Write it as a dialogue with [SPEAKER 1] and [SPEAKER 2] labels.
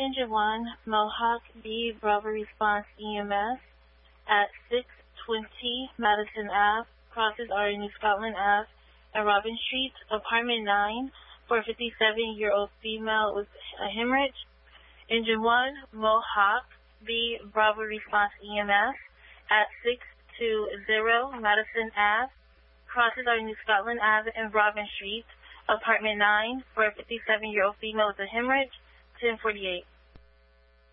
[SPEAKER 1] Engine 1, Mohawk B, Bravo Response EMS at 620 Madison Ave, crosses are New Scotland Ave and Robin Street, apartment 9, for a 57-year-old female with a hemorrhage. Engine 1, Mohawk B, Bravo Response EMS at 620 Madison Ave, crosses are New Scotland Ave and Robin Street, apartment 9, for a 57-year-old female with a hemorrhage, 1048.